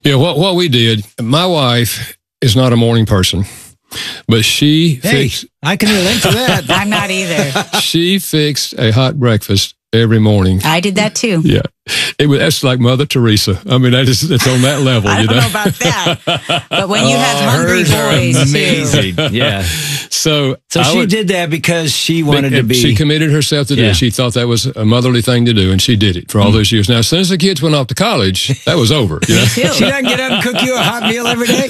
Yeah, what we did, my wife is not a morning person, but I can relate to that. I'm not either. She fixed a hot breakfast every morning. I did that too. Yeah. That's like Mother Teresa. I mean, it's on that level, I don't know about that. But when you have hungry boys, amazing. too. Yeah. So she did that because she wanted to be. She committed herself to do it. She thought that was a motherly thing to do, and she did it for all those years. Now, as soon as the kids went off to college, that was over. You know? She doesn't get up and cook you a hot meal every day.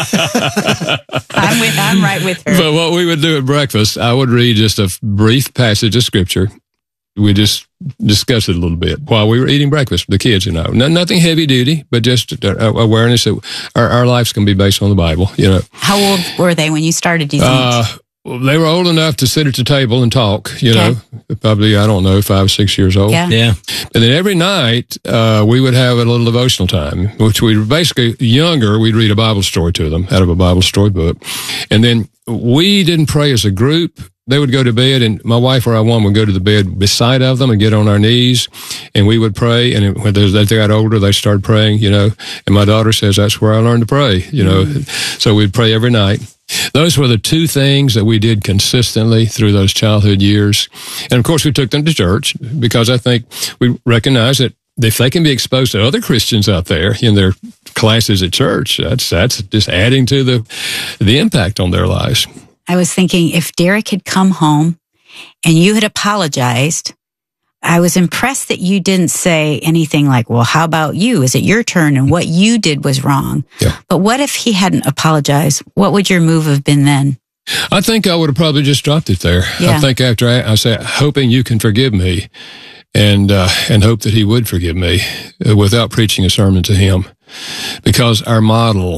I'm right with her. But what we would do at breakfast, I would read just a brief passage of scripture. We just discussed it a little bit while we were eating breakfast with the kids, Nothing heavy duty, but just awareness that our lives can be based on the Bible, How old were they when you started these things? They were old enough to sit at the table and talk, probably, 5 or 6 years old. Yeah. And then every night, we would have a little devotional time, which we were basically younger. We'd read a Bible story to them out of a Bible story book. And then we didn't pray as a group. They would go to bed, and my wife or I would go to the bed beside of them and get on our knees, and we would pray. And when they got older, they started praying, And my daughter says, that's where I learned to pray, So we'd pray every night. Those were the two things that we did consistently through those childhood years. And of course, we took them to church because I think we recognize that if they can be exposed to other Christians out there in their classes at church, that's just adding to the impact on their lives. I was thinking if Derek had come home and you had apologized, I was impressed that you didn't say anything like, well, how about you? Is it your turn? And what you did was wrong. Yeah. But what if he hadn't apologized? What would your move have been then? I think I would have probably just dropped it there. Yeah. I think after I said, hoping you can forgive me and hope that he would forgive me without preaching a sermon to him, because our model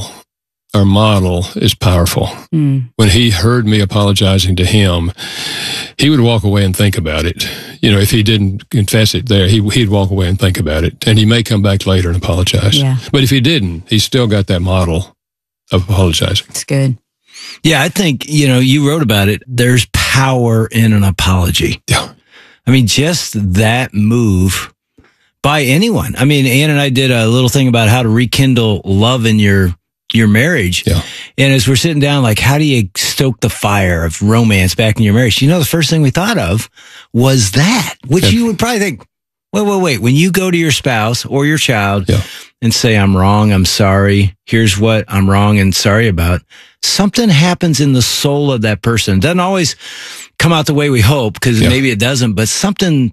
is powerful. When he heard me apologizing to him, he would walk away and think about it. If he didn't confess it there, he'd walk away and think about it. And he may come back later and apologize. Yeah. But if he didn't, he's still got that model of apologizing. It's good. Yeah, I think, you wrote about it. There's power in an apology. Yeah. I mean, just that move by anyone. I mean, Ann and I did a little thing about how to rekindle love in your marriage. Yeah. And as we're sitting down, like, how do you stoke the fire of romance back in your marriage? The first thing we thought of was that, which you would probably think, wait. When you go to your spouse or your child and say, I'm wrong, I'm sorry, here's what I'm wrong and sorry about, something happens in the soul of that person. It doesn't always come out the way we hope, because maybe it doesn't, but something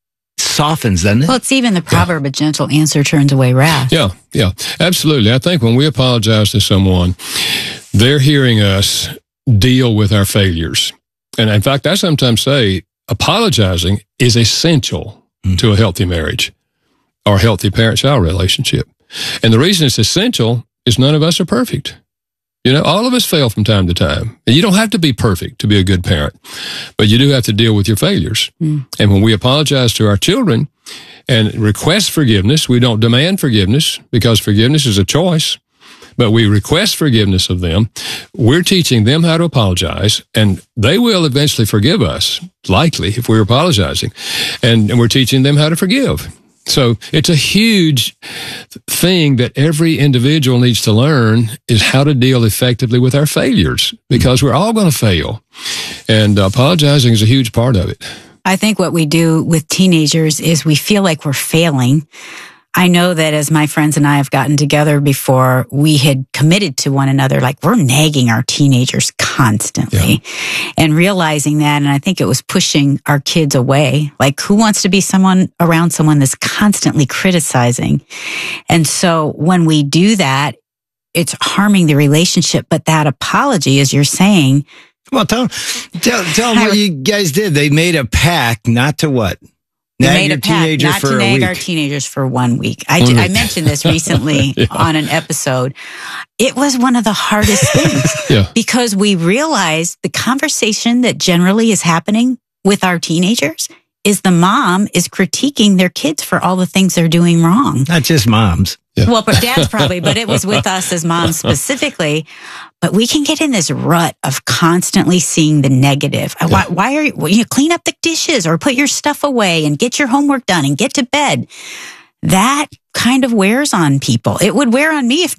softens, doesn't it? Well, it's even the proverb, a gentle answer turns away wrath. Yeah, absolutely. I think when we apologize to someone, they're hearing us deal with our failures. And in fact, I sometimes say apologizing is essential to a healthy marriage or a healthy parent-child relationship. And the reason it's essential is none of us are perfect. All of us fail from time to time. And you don't have to be perfect to be a good parent, but you do have to deal with your failures. And when we apologize to our children and request forgiveness, we don't demand forgiveness because forgiveness is a choice, but we request forgiveness of them. We're teaching them how to apologize, and they will eventually forgive us, likely, if we're apologizing. And we're teaching them how to forgive. So it's a huge thing that every individual needs to learn, is how to deal effectively with our failures, because we're all going to fail. And apologizing is a huge part of it. I think what we do with teenagers is we feel like we're failing. I know that as my friends and I have gotten together before, we had committed to one another, like we're nagging our teenagers constantly and realizing that. And I think it was pushing our kids away. Like, who wants to be around someone that's constantly criticizing? And so when we do that, it's harming the relationship. But that apology, as you're saying. Well, tell them what you guys did. They made a pact not to what? We made a pact not to nag our teenagers for 1 week. I mentioned this recently on an episode. It was one of the hardest things because we realized the conversation that generally is happening with our teenagers is the mom is critiquing their kids for all the things they're doing wrong. Not just moms. Yeah. Well, but dads probably, but it was with us as moms specifically. But we can get in this rut of constantly seeing the negative. Yeah. Why are you clean up the dishes or put your stuff away and get your homework done and get to bed? that kind of wears on people. It would wear on me if